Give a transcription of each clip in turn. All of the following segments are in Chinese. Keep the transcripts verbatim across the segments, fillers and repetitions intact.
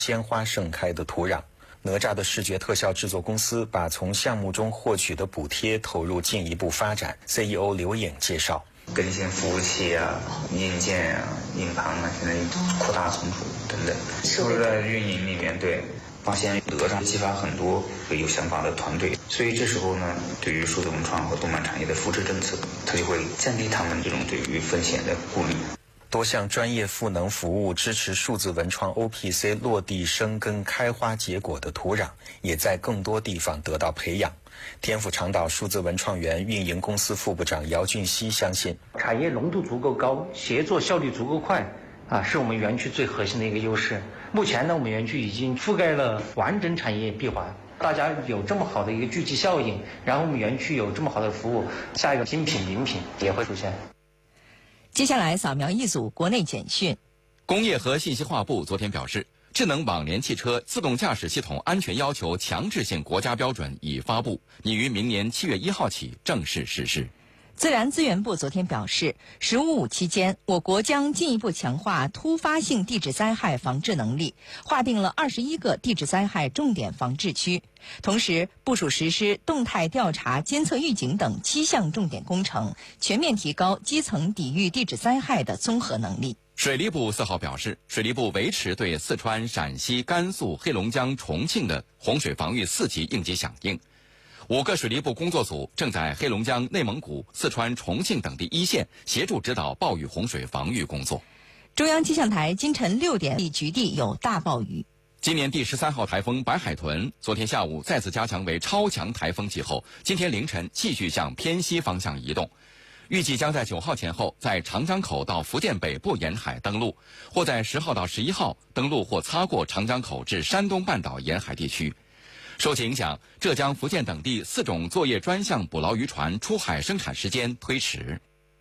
鲜花盛开的土壤。哪吒的视觉特效制作公司把从项目中获取的补贴投入进一步发展。C E O 刘颖介绍， 更新服务器啊、硬件啊、硬盘啊，现在扩大存储等等，都是在运营里面。对，发现哪吒激发很多有想法的团队，所以这时候呢，对于数字文创和动漫产业的扶持政策，它就会降低他们这种对于风险的顾虑。 多项专业赋能服务支持数字文创 O P C 落地生根、开花结果的土壤，也在更多地方得到培养。天府长岛数字文创园运营公司副部长姚俊熙相信， 产业浓度足够高，协作效率足够快，啊，是我们园区最核心的一个优势。目前呢，我们园区已经覆盖了完整产业闭环，大家有这么好的一个聚集效应，然后我们园区有这么好的服务，下一个精品名品也会出现。 接下来扫描一组国内简讯。 工业和信息化部昨天表示，智能网联汽车自动驾驶系统安全要求强制性国家标准已发布，拟于明年七月一号起正式实施。 自然资源部昨天表示，十五五期间，我国将进一步强化突发性地质灾害防治能力，划定了二十一个地质灾害重点防治区，同时部署实施动态调查、监测预警等七项重点工程，全面提高基层抵御地质灾害的综合能力。 水利部四号表示，水利部维持对四川、陕西、甘肃、黑龙江、重庆的洪水防御四级应急响应。五个水利部工作组正在黑龙江、内蒙古、四川、重庆等地一线协助指导暴雨洪水防御工作。 中央气象台今晨六点局地有大暴雨。 今年第十三号台风白海豚昨天下午再次加强为超强台风气候，今天凌晨继续向偏西方向移动，预计将在九号前后在长江口到福建北部沿海登陆，或在十号到十一号登陆或擦过长江口至山东半岛沿海地区。受其影响，浙江、福建等地四种作业专项捕捞渔船出海生产时间推迟。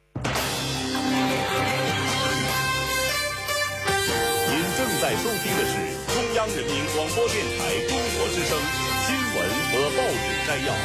您正在收听的是中央人民广播电台中国之声新闻和报纸摘要。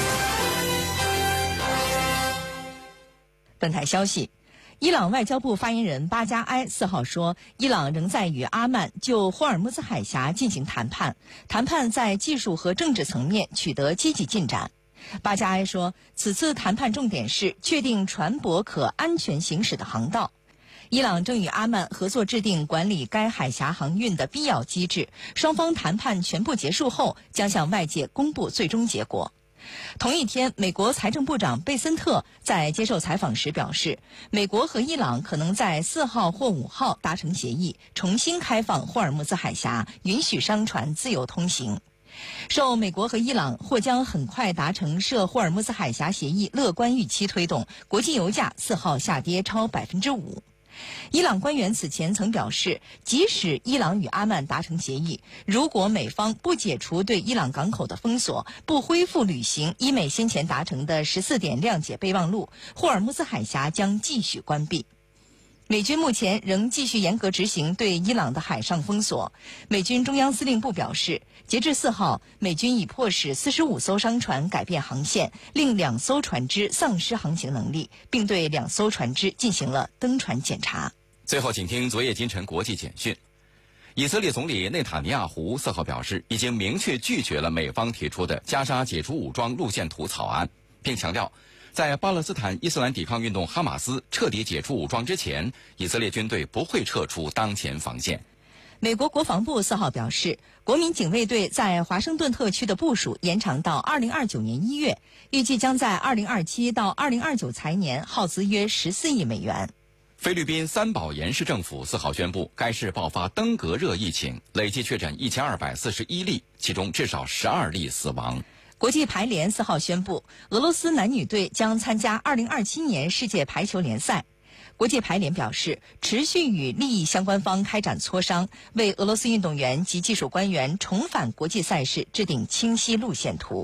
本台消息，伊朗外交部发言人巴加埃四号说，伊朗仍在与阿曼就霍尔木兹海峡进行谈判，谈判在技术和政治层面取得积极进展。巴加埃说，此次谈判重点是确定船舶可安全行驶的航道。伊朗正与阿曼合作制定管理该海峡航运的必要机制，双方谈判全部结束后将向外界公布最终结果。同一天，美国财政部长贝森特在接受采访时表示，美国和伊朗可能在四号或五号达成协议，重新开放霍尔木兹海峡，允许商船自由通行。受美国和伊朗或将很快达成涉霍尔木兹海峡协议乐观预期推动，国际油价四号下跌超百分之五。伊朗官员此前曾表示，即使伊朗与阿曼达成协议，如果美方不解除对伊朗港口的封锁，不恢复履行伊美先前达成的十四点谅解备忘录，霍尔木兹海峡将继续关闭。美军目前仍继续严格执行对伊朗的海上封锁。美军中央司令部表示，截至四号，美军已迫使四十五艘商船改变航线，令两艘船只丧失航行能力，并对两艘船只进行了登船检查。 最后，请听昨夜今晨国际简讯。以色列总理内塔尼亚胡四号表示，已经明确拒绝了美方提出的加沙解除武装路线图草案，并强调，在巴勒斯坦伊斯兰抵抗运动哈马斯彻底解除武装之前，以色列军队不会撤出当前防线。 美国国防部四号表示，国民警卫队在华盛顿特区的部署延长到二零二九年一月，预计将在二零二七到二零二九财年耗资约十四亿美元。 菲律宾三宝岩市政府四号宣布，该市爆发登革热疫情，累计确诊一千二百四十一例，其中至少十二例死亡。 国际排联四号宣布，俄罗斯男女队将参加二零二七年世界排球联赛。国际排联表示，持续与利益相关方开展磋商，为俄罗斯运动员及技术官员重返国际赛事制定清晰路线图。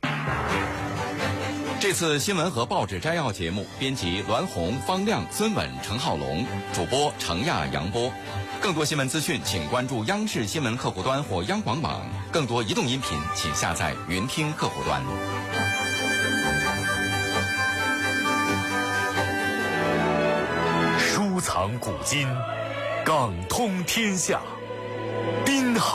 这次新闻和报纸摘要节目，编辑栾红、方亮、孙稳、程浩龙，主播程亚、杨波。更多新闻资讯，请关注央视新闻客户端或央广网。更多移动音频，请下载云听客户端。 收藏古今，港通天下。 滨海。